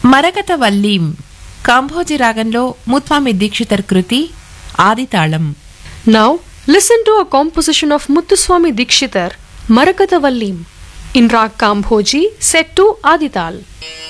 మరకతవల్లీం కాంభోజి రాగంలో ముత్స్వామి దీక్షితర్ కృతి ఆదితాళం. Now listen to a composition of Muthuswami Dikshitar, Marakathavallim, in Rag Kambhoji set to Adital.